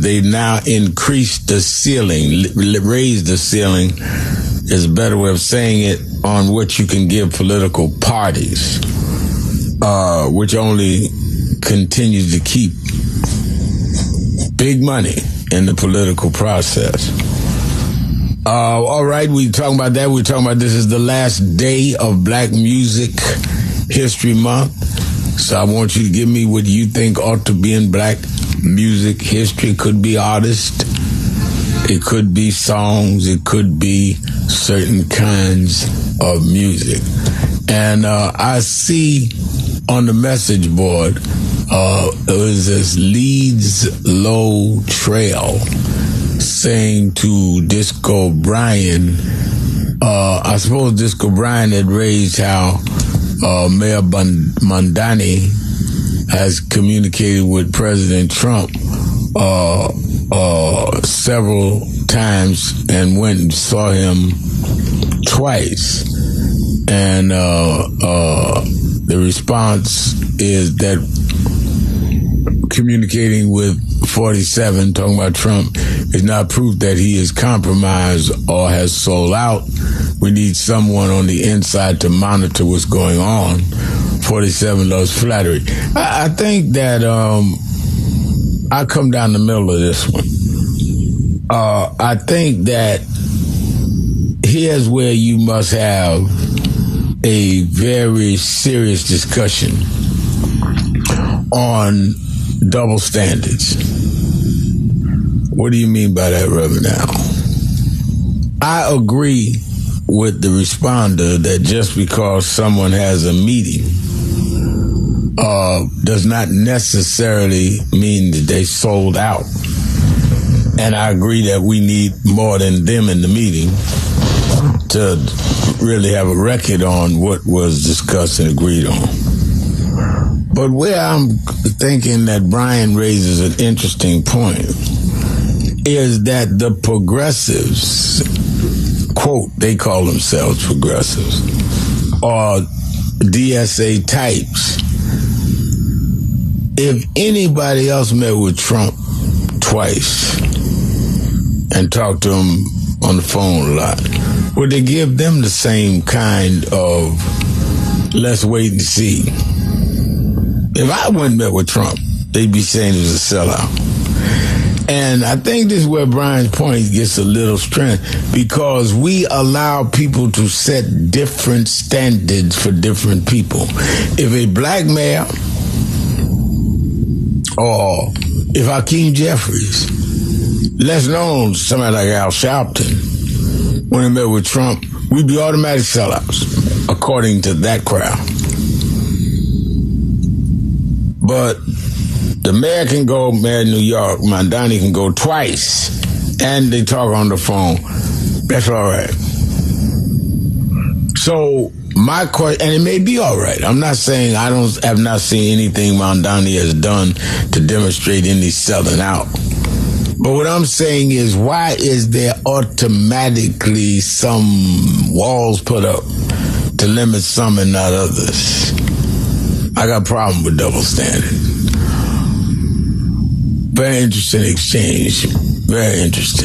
They now increased the ceiling, raised the ceiling, is a better way of saying it, on what you can give political parties, which only continues to keep big money in the political process. All right, we talking about that. We're talking about this is the last day of Black Music History Month. So I want you to give me what you think ought to be in Black music history. It could be artists, it could be songs, it could be certain kinds of music. And I see on the message board, it was this Leeds Low Trail saying to Disco Brian, I suppose Disco Brian had raised how Mayor Mondani has communicated with President Trump several times and went and saw him twice. And the response is that communicating with 47, talking about Trump, is not proof that he is compromised or has sold out. We need someone on the inside to monitor what's going on. 47 loves flattery. I think that I come down the middle of this one. I think that here's where you must have a very serious discussion on double standards. What do you mean by that, Reverend Al? I agree with the responder that just because someone has a meeting does not necessarily mean that they sold out. And I agree that we need more than them in the meeting to really have a record on what was discussed and agreed on. But where I'm thinking that Brian raises an interesting point is that the progressives, quote, they call themselves progressives, or DSA types. If anybody else met with Trump twice and talked to him on the phone a lot, would they give them the same kind of let's wait and see? If I went and met with Trump, they'd be saying he was a sellout. And I think this is where Brian's point gets a little strength, because we allow people to set different standards for different people. If a black mayor, or if Hakeem Jeffries, less known, somebody like Al Sharpton, when he met with Trump, we'd be automatic sellouts, according to that crowd. But the mayor can go, mayor of New York, Mondani can go twice, and they talk on the phone. That's all right. So my question, and it may be all right. I'm not saying have not seen anything Mondani has done to demonstrate any selling out. But what I'm saying is, why is there automatically some walls put up to limit some and not others? I got a problem with double standard. Very interesting exchange. Very interesting.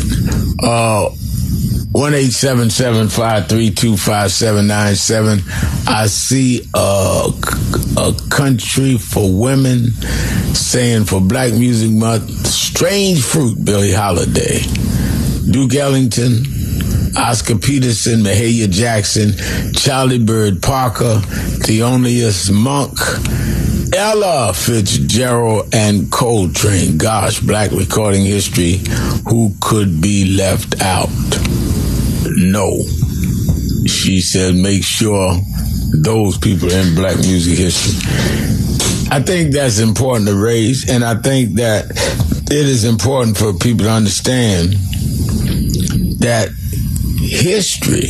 1-877-532-5797. I see a country for women saying for Black Music Month, Strange Fruit, Billie Holiday. Duke Ellington, Oscar Peterson, Mahalia Jackson, Charlie Bird Parker, Thelonious Monk, Ella Fitzgerald, and Coltrane. Gosh, Black recording history. Who could be left out? No. She said make sure those people in Black music history. I think that's important to raise, and I think that it is important for people to understand that history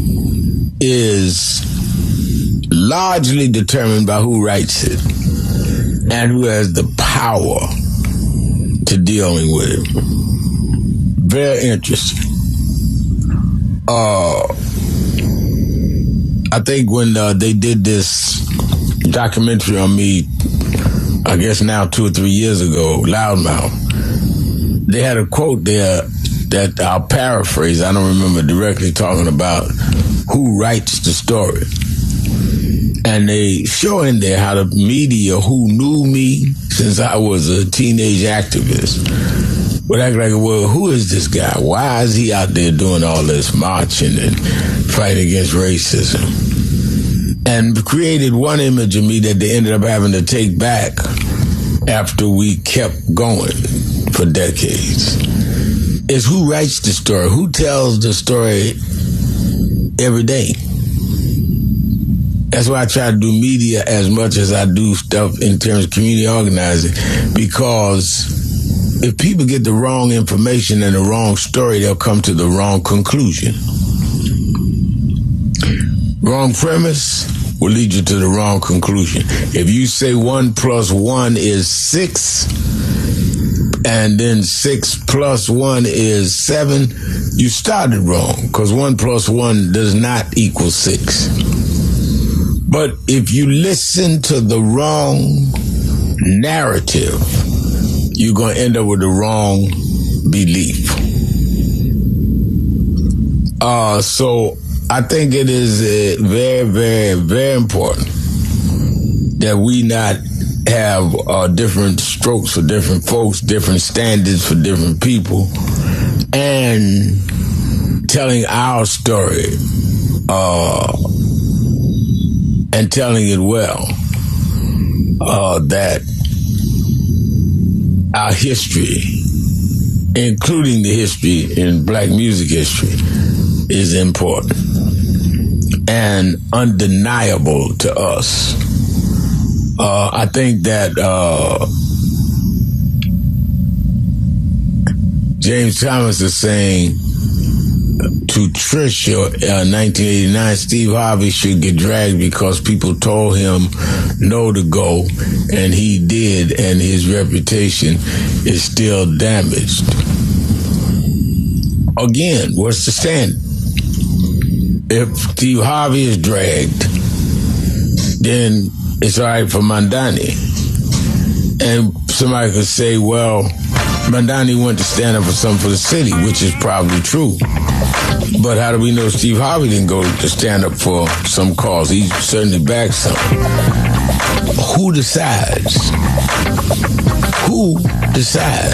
is largely determined by who writes it and who has the power to dealing with it. Very interesting. I think when they did this documentary on me, I guess now 2 or 3 years ago, Loudmouth, they had a quote there that I'll paraphrase. I don't remember directly talking about who writes the story. And they show in there how the media, who knew me since I was a teenage activist, would act like, well, who is this guy? Why is he out there doing all this marching and fighting against racism? And created one image of me that they ended up having to take back after we kept going for decades. Is who writes the story, who tells the story every day. That's why I try to do media as much as I do stuff in terms of community organizing, because if people get the wrong information and the wrong story, they'll come to the wrong conclusion. Wrong premise will lead you to the wrong conclusion. If you say 1 + 1 is 6, and then 6 + 1 is 7, you started wrong, because 1 + 1 does not equal 6. But if you listen to the wrong narrative, you're going to end up with the wrong belief. So I think it is very, very, very important that we not have different strokes for different folks, different standards for different people, and telling our story and telling it well, that our history, including the history in black music history, is important and undeniable to us. I think that James Thomas is saying to Trisha, 1989, Steve Harvey should get dragged because people told him no to go, and he did, and his reputation is still damaged. Again, what's the standard? If Steve Harvey is dragged, then it's all right for Mandani. And somebody could say, well, Mandani went to stand up for something for the city, which is probably true. But how do we know Steve Harvey didn't go to stand up for some cause? He certainly backed some. Who decides? Who decides?